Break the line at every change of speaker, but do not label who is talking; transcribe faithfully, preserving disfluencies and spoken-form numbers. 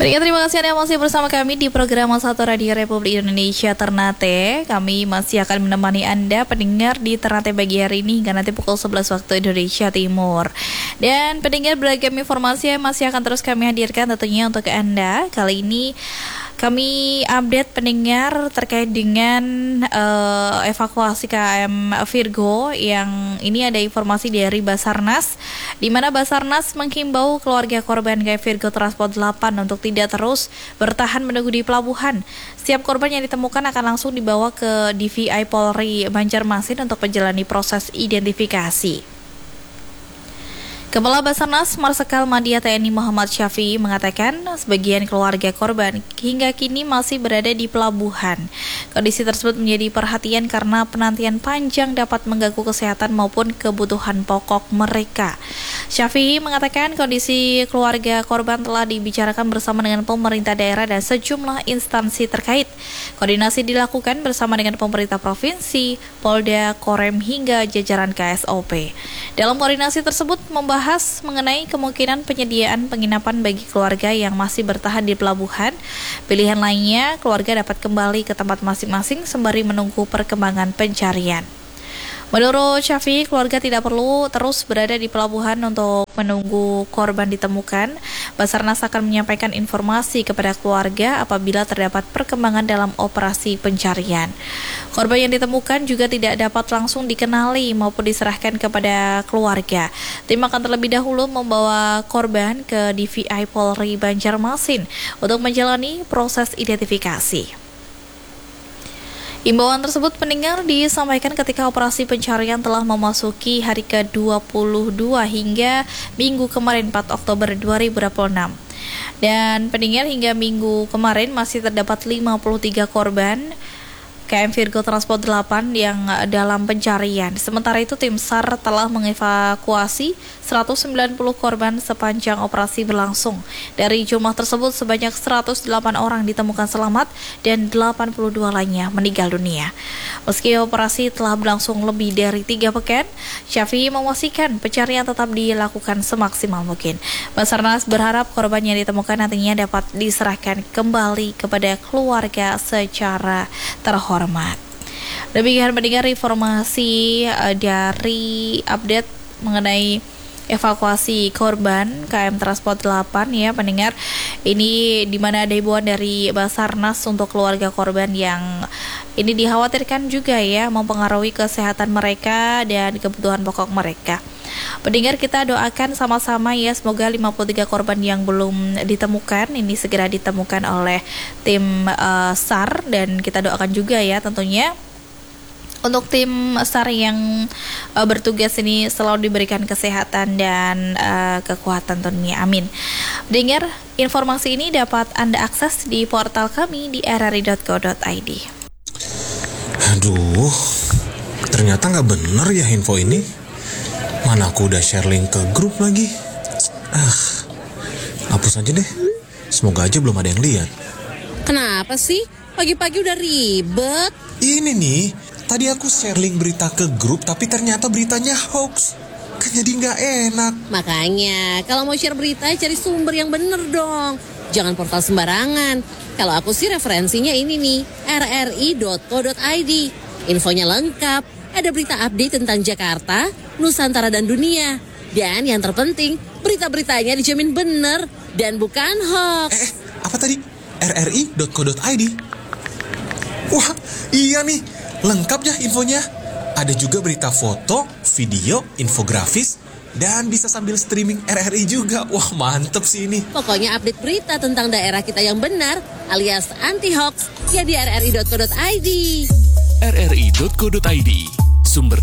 Baik, terima kasih Anda masih bersama kami di program satu Radio Republik Indonesia Ternate. Kami masih akan menemani Anda pendengar di Ternate pagi hari ini hingga nanti pukul sebelas waktu Indonesia Timur. Dan pendengar, beragam informasi yang masih akan terus kami hadirkan tentunya untuk Anda. Kali ini kami update pendengar terkait dengan uh, evakuasi K M Virgo, yang ini ada informasi dari Basarnas, di mana Basarnas menghimbau keluarga korban K M Virgo Transport delapan untuk tidak terus bertahan menunggu di pelabuhan. Setiap korban yang ditemukan akan langsung dibawa ke D V I Polri Banjarmasin untuk menjalani proses identifikasi. Kepala Basarnas Marsikal Madya T N I Muhammad Syafi'i mengatakan sebagian keluarga korban hingga kini masih berada di pelabuhan. Kondisi tersebut menjadi perhatian karena penantian panjang dapat mengganggu kesehatan maupun kebutuhan pokok mereka. Syafi'i mengatakan kondisi keluarga korban telah dibicarakan bersama dengan pemerintah daerah dan sejumlah instansi terkait. Koordinasi dilakukan bersama dengan pemerintah provinsi, Polda, Korem hingga jajaran K S O P. Dalam koordinasi tersebut membahas Bahas mengenai kemungkinan penyediaan penginapan bagi keluarga yang masih bertahan di pelabuhan. Pilihan lainnya, keluarga dapat kembali ke tempat masing-masing sembari menunggu perkembangan pencarian. Menurut Syafi'i, keluarga tidak perlu terus berada di pelabuhan untuk menunggu korban ditemukan. Basarnas akan menyampaikan informasi kepada keluarga apabila terdapat perkembangan dalam operasi pencarian. Korban yang ditemukan juga tidak dapat langsung dikenali maupun diserahkan kepada keluarga. Tim akan terlebih dahulu membawa korban ke D V I Polri Banjarmasin untuk menjalani proses identifikasi. Imbauan tersebut pendengar disampaikan ketika operasi pencarian telah memasuki hari ke dua puluh dua hingga minggu kemarin empat Oktober dua ribu dua puluh enam. Dan pendengar, hingga minggu kemarin masih terdapat lima puluh tiga korban K M Virgo Transport delapan yang dalam pencarian. Sementara itu tim S A R telah mengevakuasi seratus sembilan puluh korban sepanjang operasi berlangsung. Dari jumlah tersebut sebanyak seratus delapan orang ditemukan selamat dan delapan puluh dua lainnya meninggal dunia. Meski operasi telah berlangsung lebih dari tiga pekan, Syafi'i memastikan pencarian tetap dilakukan semaksimal mungkin. Basarnas berharap korban yang ditemukan nantinya dapat diserahkan kembali kepada keluarga secara terhormat. Hormat. Demikian mendengar informasi uh, dari update mengenai evakuasi korban K M Transport delapan ya pendengar. Ini di mana ada himbauan dari Basarnas untuk keluarga korban yang ini dikhawatirkan juga ya mempengaruhi kesehatan mereka dan kebutuhan pokok mereka. Pendengar, kita doakan sama-sama ya, semoga lima puluh tiga korban yang belum ditemukan ini segera ditemukan oleh tim uh, S A R, dan kita doakan juga ya tentunya untuk tim S A R yang uh, bertugas ini selalu diberikan kesehatan dan uh, kekuatan tentunya, amin. Dengar, informasi ini dapat Anda akses di portal kami di r r i dot co dot i d.
Aduh, ternyata nggak bener ya info ini. Mana aku udah share link ke grup lagi. Ah, hapus aja deh. Semoga aja belum ada yang lihat.
Kenapa sih? Pagi-pagi udah ribet.
Ini nih, tadi aku share link berita ke grup, tapi ternyata beritanya hoax. Kan jadi nggak enak.
Makanya, kalau mau share berita, cari sumber yang bener dong. Jangan portal sembarangan. Kalau aku sih referensinya ini nih, r r i dot co dot i d. Infonya lengkap. Ada berita update tentang Jakarta, Nusantara, dan dunia. Dan yang terpenting, berita-beritanya dijamin bener dan bukan hoax.
Eh, eh apa tadi? r r i dot co dot i d. Wah, iya nih. Lengkap ya infonya. Ada juga berita foto, video, infografis, dan bisa sambil streaming R R I juga. Wah, mantep sih ini.
Pokoknya update berita tentang daerah kita yang benar alias anti-hoax ya di r r i dot co dot i d.
r r i dot co dot i d, sumber